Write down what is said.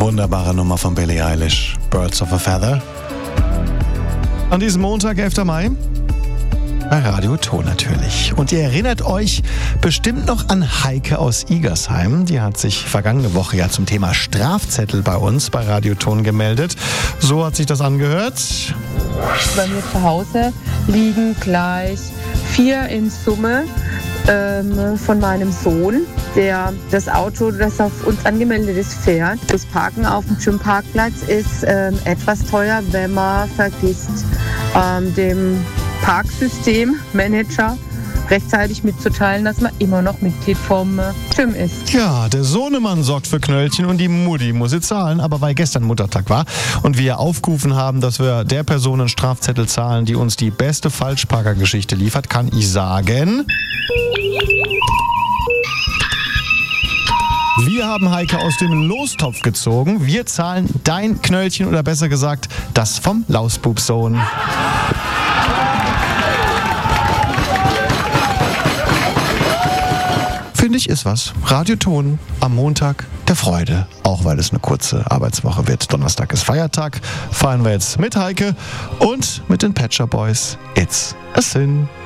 Wunderbare Nummer von Billie Eilish, Birds of a Feather. An diesem Montag, 11. Mai, bei Radio Ton natürlich. Und ihr erinnert euch bestimmt noch an Heike aus Igersheim. Die hat sich vergangene Woche ja zum Thema Strafzettel bei uns bei Radio Ton gemeldet. So hat sich das angehört. Bei mir zu Hause liegen gleich 4 in Summe von meinem Sohn, der das Auto, das auf uns angemeldet ist, fährt. Das Parken auf dem Gymparkplatz ist etwas teuer, wenn man vergisst, dem Parksystemmanager rechtzeitig mitzuteilen, dass man immer noch Mitglied vom Gym ist. Ja, der Sohnemann sorgt für Knöllchen und die Mutti muss sie zahlen. Aber weil gestern Muttertag war und wir aufgerufen haben, dass wir der Person einen Strafzettel zahlen, die uns die beste Falschparkergeschichte liefert, kann ich sagen: Wir haben Heike aus dem Lostopf gezogen. Wir zahlen dein Knöllchen oder besser gesagt das vom Lausbubsohn. Finde ich, ist was. Radio Ton am Montag der Freude. Auch weil es eine kurze Arbeitswoche wird. Donnerstag ist Feiertag. Feiern wir jetzt mit Heike und mit den Pet Shop Boys. It's a Sin.